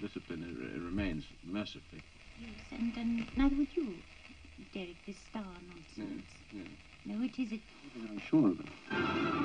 discipline remains, mercifully. Yes, and neither would you, Derek, this star nonsense. Yes, yes. No, it isn't. I'm sure of it.